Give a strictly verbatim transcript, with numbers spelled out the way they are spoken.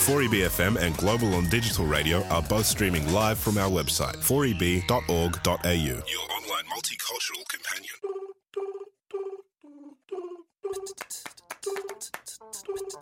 four E B F M and Global on Digital Radio are both streaming live from our website, four e b dot org dot a u. Your online multicultural companion.